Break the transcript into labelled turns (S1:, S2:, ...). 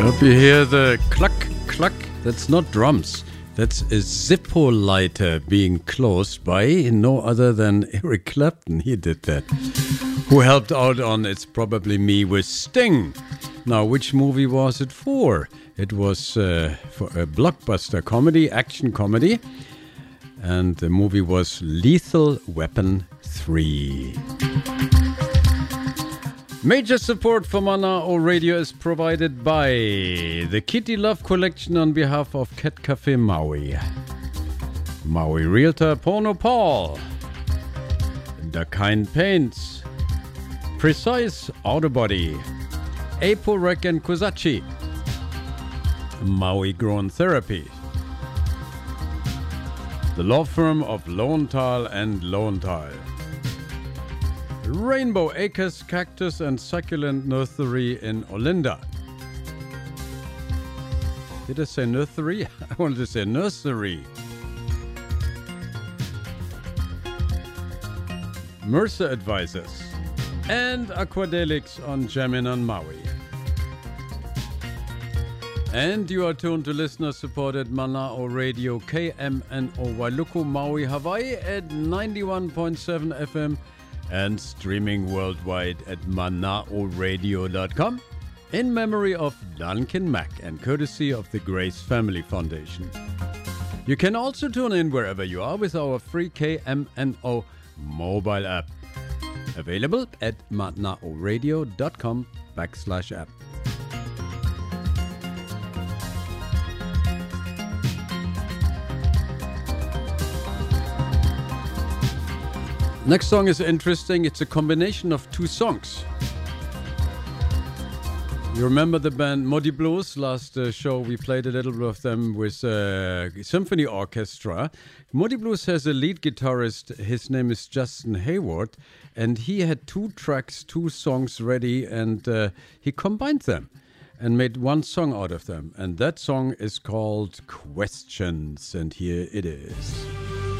S1: Hope you hear the cluck, cluck. That's not drums. That's a Zippo lighter being closed by no other than Eric Clapton. He did that. Who helped out on It's Probably Me with Sting. Now, which movie was it for? It was for a blockbuster comedy, action comedy. And the movie was Lethal Weapon 3. Major support for Mana'o Radio is provided by the Kitty Love Collection on behalf of Cat Cafe Maui, Maui Realtor Pono Paul, The Kind Paints, Precise Auto Body, Apo Rec and Kusachi, Maui Grown Therapy, the law firm of Lowenthal and Lowenthal, Rainbow Acres Cactus and Succulent Nursery in Olinda. Did I say nursery? I wanted to say nursery. Mercer Advisors and Aquadelics on Jamin on Maui. And you are tuned to listener-supported Mana'o Radio KMNO Wailuku, Maui, Hawaii at 91.7 FM and streaming worldwide at mana'oradio.com in memory of Duncan Mack and courtesy of the Grace Family Foundation. You can also tune in wherever you are with our free KMNO mobile app. Available at mana'oradio.com/app. Next song is interesting. It's a combination of two songs. You remember the band Modi Blues? Last show we played a little bit of them with symphony orchestra. Modi Blues has a lead guitarist. His name is Justin Hayward, and he had two songs ready, and he combined them and made one song out of them. And that song is called Questions, and here it is.